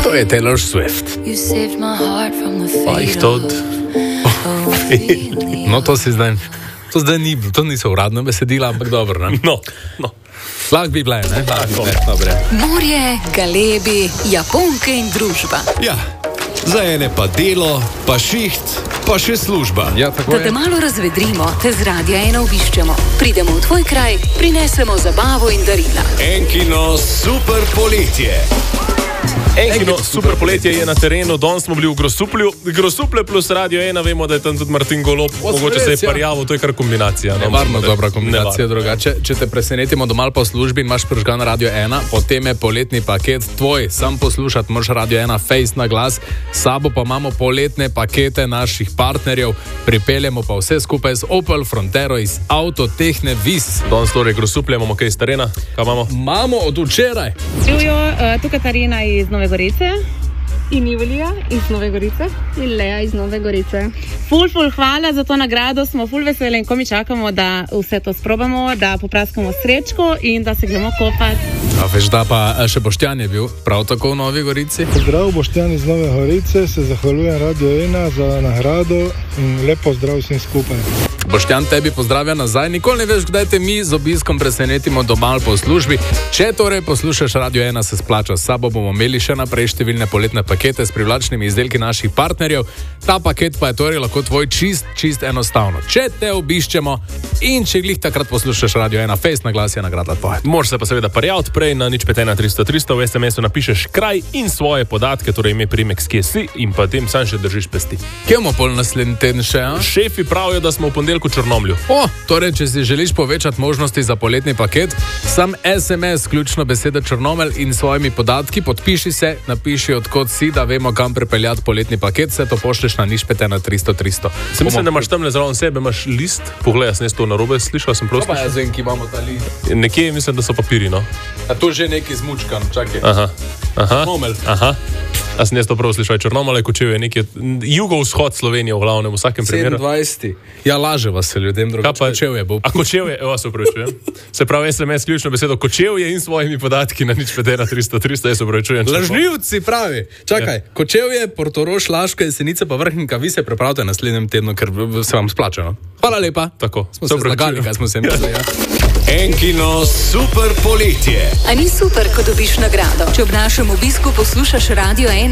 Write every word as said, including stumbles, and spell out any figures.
To je Taylor Swift. Pa jih to... No, to si zdaj... To zdaj ni, to niso uradno besedila, ampak dobro, ne? No, no. Lahko bi bile, ne? Lahko bi bile, dobre. Morje, galebi, Japonke in družba. Ja, za ene pa delo, pa šiht, pa še služba. Ja, tako Da je. te malo razvedrimo, te z Radia ena obiščemo. Pridemo v tvoj kraj, prinesemo zabavo in darila. Enkino super poletje. Enkino super poletje je na terenu, danes smo bili v Grosuplju. Grosuplje plus Radio ena, vemo, da je tam tudi Martin Golob. Mogoče se je parjavo, to je kar kombinacija. No? Nevarno dobra kombinacija, Nevarno. drugače. Če te presenetimo doma po službi in imaš prižgan Radio ena, potem je poletni paket tvoj. Sam poslušati moraš Radio ena face na glas, s sabo pa imamo poletne pakete naših partnerjev, pripeljemo pa vse skupaj z Opel Frontero iz Avtotehne Vis. Danes torej Grosuplje, imamo kaj iz terena? Kaj imamo? Imamo od včeraj. Živijo uh, tukaj Katarina iz Nove Gorice. In Julija iz Nove Gorice. In Lea iz Nove Gorice. Ful, ful, hvala za to nagrado, smo ful veseli in ko mi čakamo, da vse to sprobamo, da popraskamo srečko in da se gremo kopati. A veš, da pa še Boštjan je bil prav tako v Novi Gorici. Pozdrav, Boštjan iz Nove Gorice, se zahvaljujem Radio ena za nagrado in lepo zdrav vsem skupaj. Boštjan, tebi pozdravlja nazaj. Nikoli ne veš, kdaj te mi z obiskom presenetimo doma ali po službi. Če torej poslušaš Radio ena, se splača. S sabo bomo imeli še naprej številne poletne pakete s privlačnimi izdelki naših partnerjev. Ta paket pa je torej lahko tvoj čist, čist enostavno. Če te obiščemo in če glih takrat poslušaš Radio ena, face na glas je nagrada tvoja. Moraš se pa seveda parjavati prej na nič pet ena tristo tristo, v es em esu napišeš kraj in svoje podatke, torej ime, priimek, s kje si in pa tem sam še držiš pesti. Kje bomo pol naslednji teden še, a? Šefi pravijo, da smo v ponedeljku v Črnomlju. O, torej, če si želiš povečati možnosti za poletni paket, sam es em es, ključno beseda Črnomelj in svojimi podatki, podpiši se, napiši odkot si, da vemo, kam pripeljati poletni paket, se to pošleš na nič pet ena tristo tristo. Se mislim, da imaš tamle zraven sebe, imaš list, poglej, jaz ne to narobe slišal, sem prosto. Pa jaz vem, ki imamo ta list. Nekje mislim, da so papiri, no. A to že nekaj zmučkan, čakaj. Aha, aha, Črnomelj. aha. A sem jaz to prav slišal, Črnomelj, Kočevje, nekje jugovzhod Slovenije v glavnem, v vsakem primeru. sedemindvajseti. Ja, laže vas se ljudem, drugače pa- Kočevje bo. A Kočevje, evo se upravičujem. Se pravi, es em es ključno besedo Kočevje in svojimi podatki na nič pet ena tristo tristo, jaz se upravičujem. če pa- Lažnivci pravi. Čakaj, ja. Kočevje, Portorož, Laška, Jesenice pa Vrhnika, vi se prepravite naslednjem tednu, ker se vam splača. No? Hvala lepa. Tako, Smo se zlagali, kaj smo se mislili. Ja. Enkino super poletje. A ni super, ko dobiš nagrado? Če ob našem obisku poslušaš Radio ena,